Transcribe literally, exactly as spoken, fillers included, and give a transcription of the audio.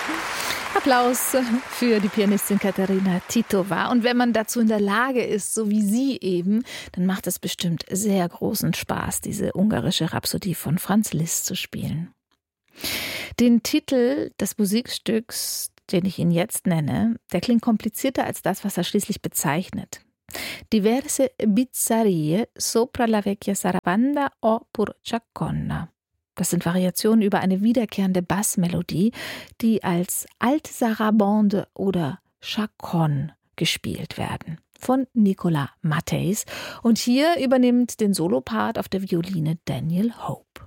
Applaus für die Pianistin Kateřina Titová. Und wenn man dazu in der Lage ist, so wie sie eben, dann macht es bestimmt sehr großen Spaß, diese ungarische Rhapsodie von Franz Liszt zu spielen. Den Titel des Musikstücks, den ich Ihnen jetzt nenne, der klingt komplizierter als das, was er schließlich bezeichnet. Diverse bizzarrie sopra la vecchia sarabanda o pur ciaconna. Das sind Variationen über eine wiederkehrende Bassmelodie, die als alte Sarabande oder Chaconne gespielt werden. Von Nicolas Matheys. Und hier übernimmt den Solopart auf der Violine Daniel Hope.